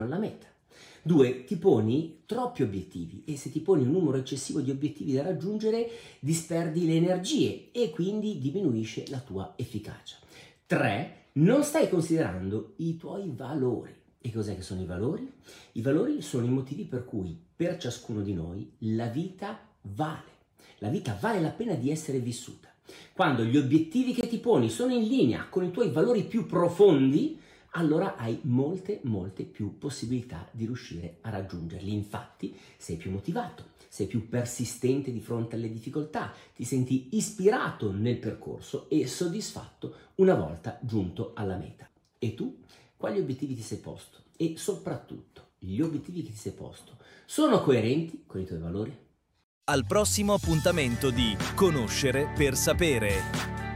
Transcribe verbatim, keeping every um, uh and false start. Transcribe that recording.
alla meta. Due, ti poni troppi obiettivi e se ti poni un numero eccessivo di obiettivi da raggiungere disperdi le energie e quindi diminuisce la tua efficacia. Tre, non stai considerando i tuoi valori. E cos'è che sono i valori? I valori sono i motivi per cui per ciascuno di noi la vita vale. La vita vale la pena di essere vissuta. Quando gli obiettivi che ti poni sono in linea con i tuoi valori più profondi, allora hai molte, molte più possibilità di riuscire a raggiungerli. Infatti, sei più motivato, sei più persistente di fronte alle difficoltà, ti senti ispirato nel percorso e soddisfatto una volta giunto alla meta. E tu? Quali obiettivi ti sei posto? E soprattutto, gli obiettivi che ti sei posto sono coerenti con i tuoi valori? Al prossimo appuntamento di Conoscere per sapere.